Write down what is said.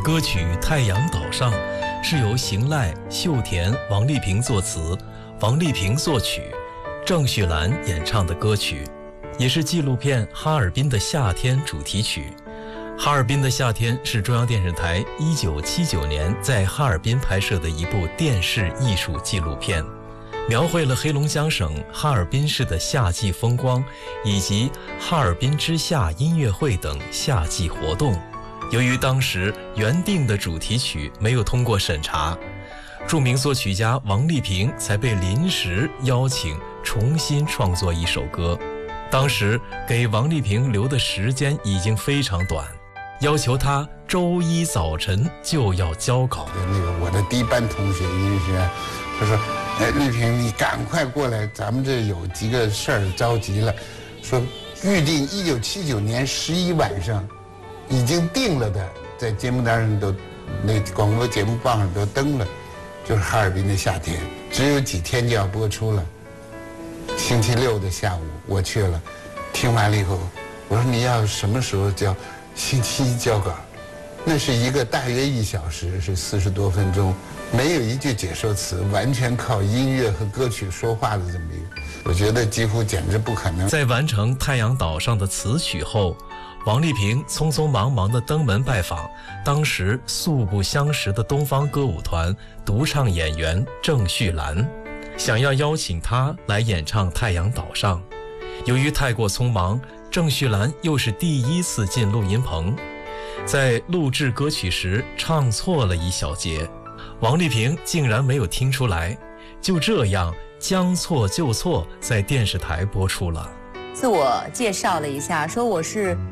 歌曲《太阳岛上》是由邢濑、秀田、王丽萍作词，王丽萍作曲，郑绪岚演唱的歌曲，也是纪录片《哈尔滨的夏天》主题曲。哈尔滨的夏天是中央电视台1979年在哈尔滨拍摄的一部电视艺术纪录片，描绘了黑龙江省哈尔滨市的夏季风光，以及哈尔滨之夏音乐会等夏季活动。由于当时原定的主题曲没有通过审查，著名作曲家王丽萍才被临时邀请重新创作一首歌。当时给王丽萍留的时间已经非常短，要求她周一早晨就要交稿。 我的第一班同学音乐学院，他说：“丽萍，你赶快过来，咱们这有几个事儿着急了。说预定1979年11晚上，已经定了的，在节目单上都，那广播节目报上都登了，就是哈尔滨的夏天，只有几天就要播出了。星期六的下午我去了，听完了以后，我说你要什么时候交？星期一交稿。那是一个大约1小时，是40多分钟，没有一句解说词，完全靠音乐和歌曲说话的这么一个，我觉得几乎简直不可能。 在完成《太阳岛上》的词曲后，王丽萍匆匆忙忙地登门拜访当时素不相识的东方歌舞团独唱演员郑绪岚，想要邀请她来演唱《太阳岛上》。由于太过匆忙，郑绪岚又是第一次进录音棚，在录制歌曲时唱错了一小节，王丽萍竟然没有听出来，就这样将错就错，在电视台播出了。 自我介绍了一下，说我是